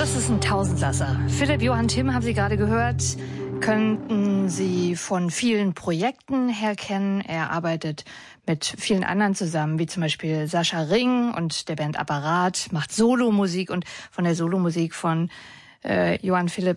Das ist ein Tausendsasser. Philipp Johann Timm haben Sie gerade gehört, könnten Sie von vielen Projekten her kennen. Er arbeitet mit vielen anderen zusammen, wie zum Beispiel Sascha Ring und der Band Apparat, macht Solomusik und von der Solomusik von Johann Philipp